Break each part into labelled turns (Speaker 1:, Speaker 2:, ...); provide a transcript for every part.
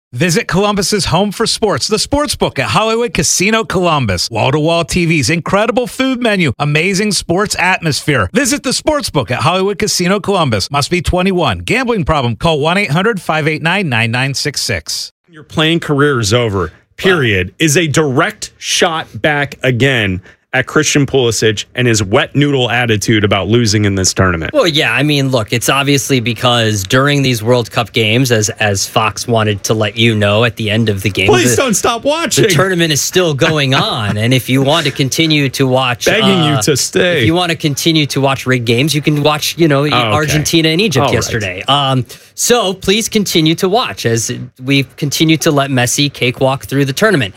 Speaker 1: Visit Columbus's home for sports, the Sportsbook at Hollywood Casino Columbus. Wall-to-wall TVs, incredible food menu, amazing sports atmosphere. Visit the Sportsbook at Hollywood Casino Columbus. Must be 21. Gambling problem? Call 1-800-589-9966.
Speaker 2: Your playing career is over, period, is a direct shot back again at Christian Pulisic and his wet noodle attitude about losing in this tournament.
Speaker 3: Well, yeah, I mean, look, it's obviously because during these World Cup games, as Fox wanted to let you know at the end of the game,
Speaker 2: please don't stop watching.
Speaker 3: The tournament is still going on, and if you want to continue to watch,
Speaker 2: begging you to stay.
Speaker 3: If you want to continue to watch rigged games, you can watch, Argentina and Egypt yesterday. Right. So please continue to watch as we continue to let Messi cakewalk through the tournament.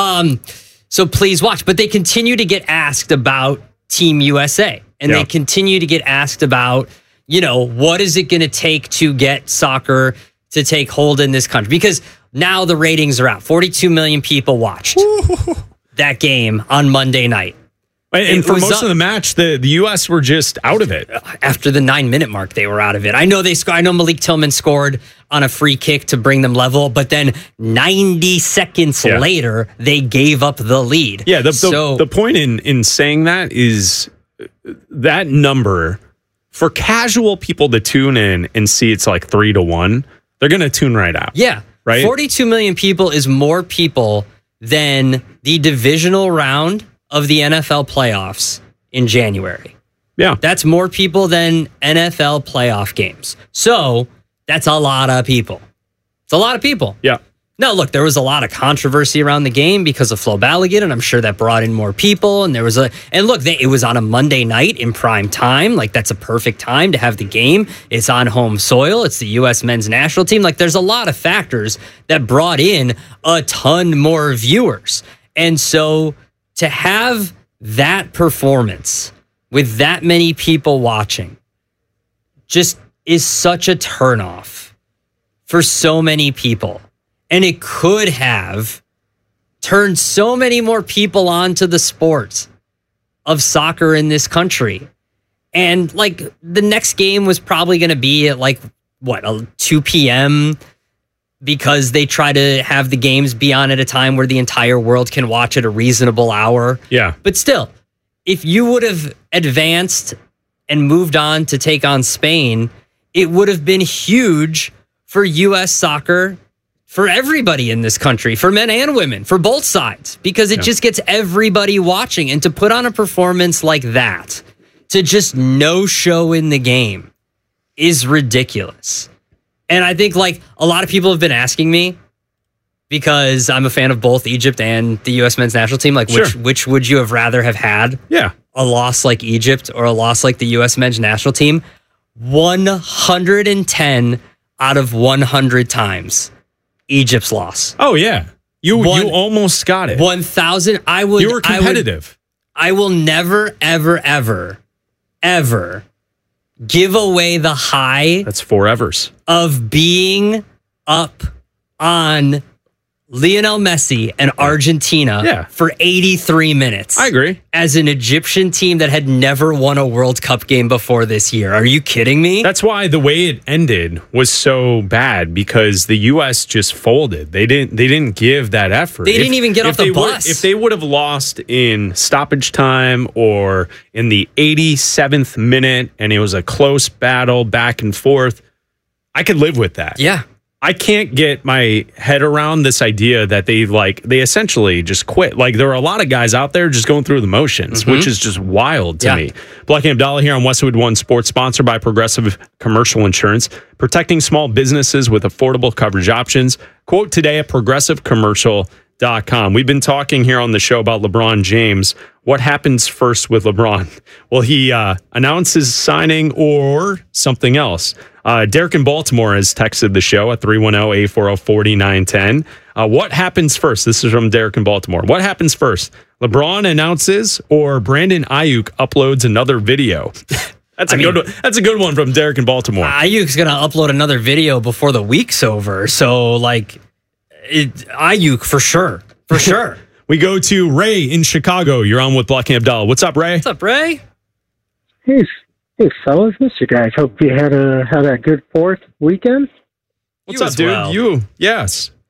Speaker 3: So please watch. But they continue to get asked about Team USA. And they continue to get asked about, what is it going to take to get soccer to take hold in this country? Because now the ratings are out. 42 million people watched that game on Monday night.
Speaker 2: And for most of the match, the U.S. were just out of it.
Speaker 3: After the 9-minute mark, they were out of it. I know Malik Tillman scored on a free kick to bring them level, but then 90 seconds later, they gave up the lead.
Speaker 2: Yeah, the point in saying that is that number, for casual people to tune in and see it's like 3-1, they're going to tune right out.
Speaker 3: Yeah.
Speaker 2: Right?
Speaker 3: 42 million people is more people than the divisional round of the NFL playoffs in January.
Speaker 2: Yeah.
Speaker 3: That's more people than NFL playoff games. So that's a lot of people. It's a lot of people.
Speaker 2: Yeah.
Speaker 3: Now, look, there was a lot of controversy around the game because of Flo Balogun, and I'm sure that brought in more people. And it was on a Monday night in prime time. Like, that's a perfect time to have the game. It's on home soil. It's the U.S. men's national team. Like, there's a lot of factors that brought in a ton more viewers. And so to have that performance with that many people watching just is such a turnoff for so many people. And it could have turned so many more people onto the sport of soccer in this country. And the next game was probably going to be at 2 p.m. because they try to have the games be on at a time where the entire world can watch at a reasonable hour.
Speaker 2: Yeah.
Speaker 3: But still, if you would have advanced and moved on to take on Spain, it would have been huge for U.S. soccer, for everybody in this country, for men and women, for both sides, because it just gets everybody watching. And to put on a performance like that, to just no show in the game, is ridiculous. And I think a lot of people have been asking me, because I'm a fan of both Egypt and the U.S. men's national team, which would you have rather have had?
Speaker 2: Yeah.
Speaker 3: A loss like Egypt or a loss like the U.S. men's national team? 110 out of 100 times, Egypt's loss.
Speaker 2: Oh, yeah. You almost got it.
Speaker 3: 1,000.
Speaker 2: You were competitive.
Speaker 3: I will never, ever, ever, ever give away the high.
Speaker 2: That's forevers.
Speaker 3: Of being up on Lionel Messi and Argentina for 83 minutes.
Speaker 2: I agree.
Speaker 3: As an Egyptian team that had never won a World Cup game before this year. Are you kidding me?
Speaker 2: That's why the way it ended was so bad, because the U.S. just folded. They didn't give that effort.
Speaker 3: They didn't even get off the bus.
Speaker 2: If they would have lost in stoppage time or in the 87th minute and it was a close battle back and forth, I could live with that.
Speaker 3: Yeah.
Speaker 2: I can't get my head around this idea that they essentially just quit. There are a lot of guys out there just going through the motions, which is just wild to me. Blake and Abdallah here on Westwood One Sports, sponsored by Progressive Commercial Insurance, protecting small businesses with affordable coverage options. Quote today at progressivecommercial.com. We've been talking here on the show about LeBron James. What happens first with LeBron? Will he announce his signing or something else? Derek in Baltimore has texted the show at 310-840-4910. What happens first? This is from Derek in Baltimore. What happens first? LeBron announces or Brandon Ayuk uploads another video? That's a good one from Derek in Baltimore.
Speaker 3: Ayuk's going to upload another video before the week's over. So, Ayuk for sure. For sure.
Speaker 2: We go to Ray in Chicago. You're on with Blake and Abdallah. What's up, Ray?
Speaker 3: What's up, Ray?
Speaker 4: Hey, fellas. Missed you guys. Hope you had a good 4th weekend.
Speaker 2: What's up, dude? Yes.